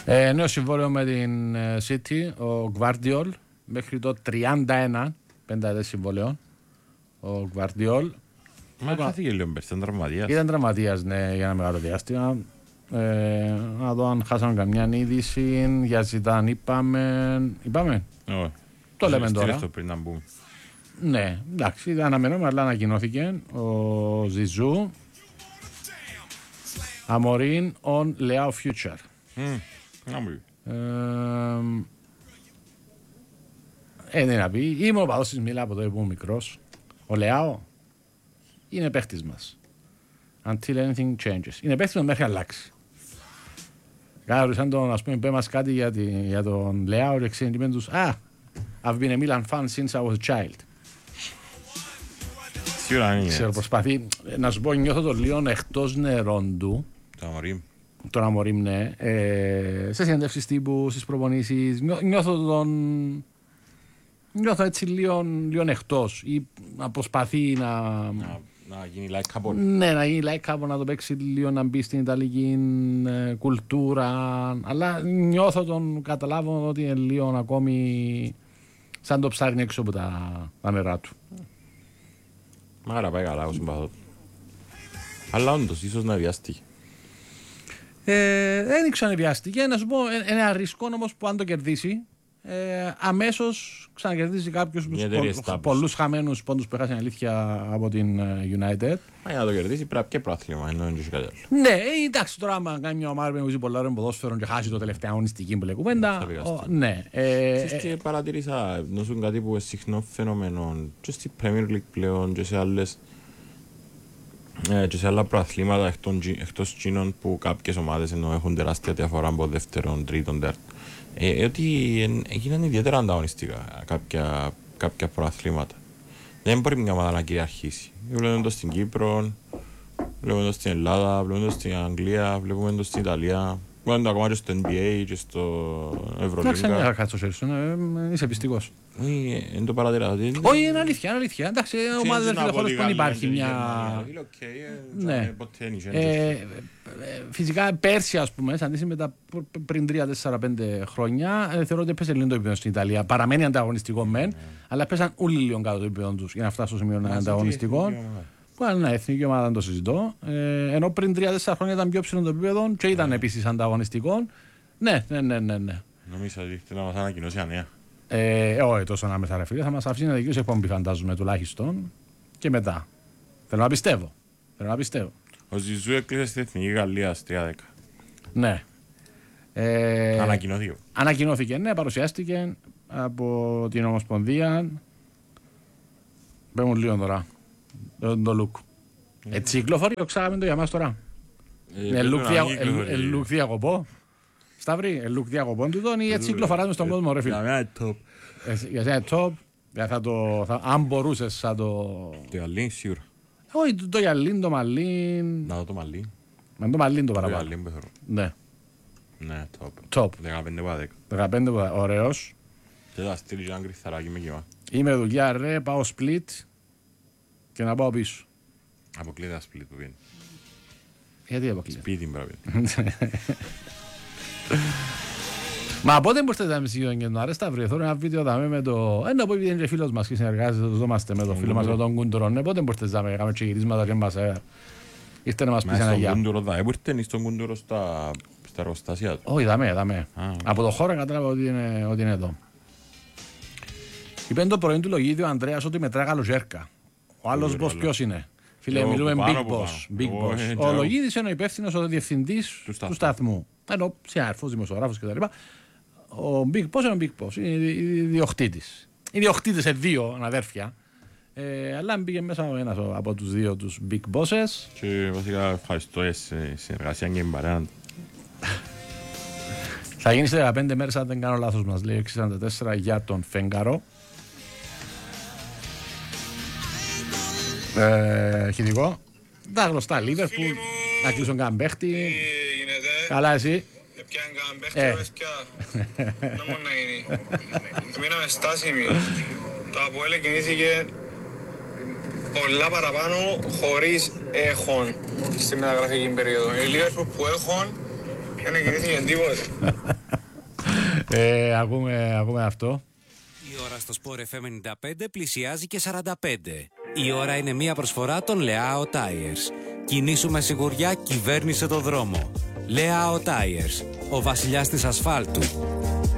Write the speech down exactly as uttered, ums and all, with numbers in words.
Ε, νέο συμβόλαιο με την City, ο Gvardiol, μέχρι το τριάντα ένα, πενταετές συμβόλαιο. Ο Gvardiol. Μα χάθηκε λίγο πέρσι, ήταν τραυματίας. Ήταν τραυματίας, ναι, για ένα μεγάλο διάστημα. Ε, να δω αν χάσαμε καμιά είδηση. Για Ζητάν είπαμε. Είπαμε. Oh. Το λέμε τώρα. Το πριν να μπούμε. Ναι, εντάξει, αναμένουμε, αλλά ανακοινώθηκε ο Ζιζού. Αμορίν on Leao Future. Mm. Ε, ε, δεν να πει. Είμαι ο παδός της Μίλα από τότε που ήμουν μικρός. Ο Leao είναι παίχτης μας. Until anything changes. Είναι παίχτης μας μέχρι αλλάξει. Κάτω σαν τον, ας πούμε, πέ μας κάτι για, τη, για τον Leao και ξέρουν τους. Α, I've been a Milan fan since I was a child. Ξέρω, προσπαθεί να σου πω, νιώθω τον λίγο εκτός νερών του. Το Αμορίμ. Τον Αμορίμ, ναι. Ε, σε συνέντευξεις τύπου, στις προπονήσεις. Νιώ, νιώθω τον. Νιώθω έτσι λίγο, λίγο εκτός. Ή να προσπαθεί να. Να, να γίνει like Ναι, να γίνει like να το παίξει λίγο, να μπει στην Ιταλική ε, κουλτούρα. Αλλά νιώθω τον, καταλάβω ότι είναι λίγο ακόμη σαν το ψάχνει έξω από τα, τα νερά του. Μάρα πάει καλά, εγώ συμπαθώ. Αλλά όντως, ίσως να βιάστηκε. Ε, δεν ήξερα αν βιάστηκε. Να σου πω, ένα ρίσκο όμως που αν το κερδίσει, ε, αμέσως ξανακερδίζει κάποιους πο, πολλούς χαμένους πόντους που έχασαν αλήθεια από την United. Μα για να το κερδίσει πρέπει και πρόθλημα, ενώ είναι και κάτι άλλο. Ναι, εντάξει, τώρα άμα κάνει μια ομάδα που έχει πολλά ώρα ποδόσφαιρο και χάσει το τελευταίο αγωνιστική που λέει κουβέντα. Ναι. Εσείς και παρατηρήσα, νοσούν κάτι που είναι συχνό φαινόμενο και στη Premier League πλέον και σε άλλες και σε άλλα προαθλήματα εκτός Κίνων που κάποιες ομάδες ενώ έχουν τεράστια διαφορά από δεύτερον, τρίτον, τέρτον. Ε, ότι έγιναν ιδιαίτερα ανταγωνιστικά κάποια, κάποια προαθλήματα. Δεν μπορεί μια ομάδα να κυριαρχήσει. Βλέπουμε το στην Κύπρο, βλέπουμε το στην Ελλάδα, βλέπουμε το στην Αγγλία, βλέπουμε το στην Ιταλία. Βλέπουμε το ακόμα και στο N B A και στο Ευρωλίγκα. Εντάξει, δεν είχα κάτι στο χέρι σου, είσαι πιστικός. Όχι, δεν το παρατηρά. Όχι, είναι αλήθεια, είναι αλήθεια. Εντάξει, ομάδα δεν είναι χώρος που δεν υπάρχει μια... Ναι. Φυσικά πέρσι, ας πούμε, σαν τύχει μετά πριν τρία, τέσσερα, πέντε χρόνια, θεωρώ ότι έπαιζε λίγο το επίπεδο στην Ιταλία. Παραμένει ανταγωνιστικό μεν, αλλά πέσαν όλοι λίγο κάτω το επίπεδο τους για να φτάσουν στο σημείο ανταγωνιστικό. Που είναι ένα εθνική ομάδα, δεν το συζητώ. Ε, ενώ πριν τρία τέσσερα χρόνια ήταν πιο ψηλό το επίπεδο και ήταν επίσης ανταγωνιστικό. Ναι, ναι, ναι, ναι. ναι. Νομίζω ότι θέλει να μας ανακοινώσει ανέα. Ε, όχι τόσο ανάμεσα ρε φίλε, θα μας αφήσει να δικαιώσει εκπομπή φαντάζομαι τουλάχιστον και μετά. Θέλω να πιστεύω. Θέλω να πιστεύω. Ο Ζιζού έκλεισε στην Εθνική Γαλλία στις τρία δέκα. Ναι. Ε, ανακοινώθηκε. Ανακοινώθηκε, ναι, παρουσιάστηκε από την Ομοσπονδία. Παίρνουν λίγο τώρα. Το look. Έτσι κυκλοφορεί, το ξάγαμε το για μας τώρα. Ελούκ διακοπό. Σταύρη, ελούκ διακοπών του τον ή έτσι κυκλοφοράζουμε στον κόσμο ρε φίλε. Για μένα είναι top. Για σένα είναι top. Αν μπορούσες θα το... Το γυαλίν σίγουρα. Όχι, το γυαλίν, το μαλλίν. Να δω το μαλλίν. Με το μαλλίν το παραπάνω. Το γυαλίν που θέλω. Ναι. Ναι, top. Top. δεκαπέντε παρά δέκα. δεκαπέντε παρά δέκα, ωραίος. Και θα στείλει και ένα κρυθαράκι με κύμα. Είμαι δουλειά ρε, πάω split και να πάω πίσω. Αποκλείται ένα split που βγαίνει. Γιατί αποκλείται? Σπίτι πρέπει. Μα πότε μπορείτε να μισήγουν και να αρέστα βρει, θέλω ένα βίντεο δάμε με το... Ένα που είναι και φίλος μας και συνεργάζεται με το φίλο μας τον Κούντουρο, πότε μπορείτε να κάνουμε και γυρίσματα και μας ήρθε να μας πεις ένα γεια. Στον Κούντουρο θα έπαιρτε ή στον Κούντουρο στα εργοστάσια του? Όχι, δάμε, δάμε. Από το χώρο κατάλαβα ότι είναι εδώ. Είπε το πρωί του λογίδι ο Ανδρέας ότι μετρά καλοζέρκα. Ο άλλος boss ποιος είναι? Φίλε, μιλούμε big boss. Big boss. Ο Λογίδης είναι ο υπεύθυνος, ο διευθυντής του σταθμού. Ενώ συνάδελφος, δημοσιογράφος κτλ. Ο Big Boss είναι ο Big Boss. Είναι ιδιοκτήτης. Είναι ιδιοκτήτης σε δύο αδέρφια. Ε, αλλά μπήκε μέσα ο ένας από τους δύο τους Big Bosses. Και βασικά ευχαριστώ για συνεργασία και την παρέα. Θα γίνει σε δεκαπέντε μέρες αν δεν κάνω λάθος, μας λέει εξήντα τέσσερα για τον Φέγκαρο. Ε, χειρικό. Τα γνωστά Λίβερπουλ. Να κλείσουν καν παίχτη. Καλά εσύ. Επιάνε καν παίχτη, πες πια. Να μόνο να γίνει. Μείναμε στάσιμοι. Το Αποέλ κινήθηκε πολλά παραπάνω χωρίς έχον στη μεταγραφική περίοδο. Οι Λίβερπουλ που έχουν Δεν εκκινήθηκε τίποτα. ε, ακούμε, ακούμε αυτό. Η ώρα στο Sport εφ εμ ενενήντα πέντε πλησιάζει και σαράντα πέντε. Η ώρα είναι μια προσφορά των Leao Tires. Κινήσου με σιγουριά, κυβέρνησε το δρόμο. Leao Tires, ο βασιλιάς της ασφάλτου.